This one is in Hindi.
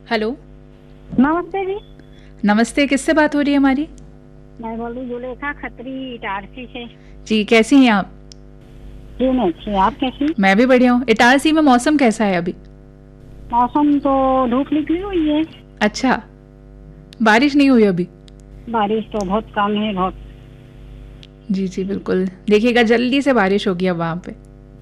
हेलो। नमस्ते जी। नमस्ते, किससे बात हो रही है हमारी? मैं बोल रही जुलेखा खत्री इटारसी से। जी, कैसी हैं आप? जी मैं अच्छी, आप कैसी? मैं भी बढ़िया हूँ। इटारसी में मौसम कैसा है अभी? मौसम तो धूप निकली हुई है। अच्छा, बारिश नहीं हुई अभी? बारिश तो बहुत कम है, बहुत। जी जी बिल्कुल, देखिएगा जल्दी से बारिश होगी अब वहाँ पे।